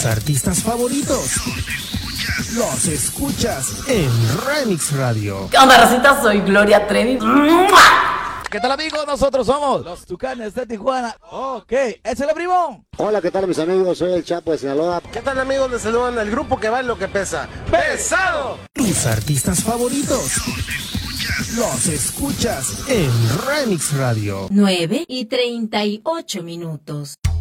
Tus artistas favoritos los escuchas en Remix Radio. ¿Qué onda, racita? Soy Gloria Trevi. ¿Qué tal, amigos? Nosotros somos los Tucanes de Tijuana. Ok, ¿es el primo? Hola, ¿qué tal, mis amigos? Soy el Chapo de Sinaloa. ¿Qué tal, amigos? Les saludan al grupo que vale lo que pesa. ¡Pesado! Tus artistas favoritos los escuchas en Remix Radio. 9:38.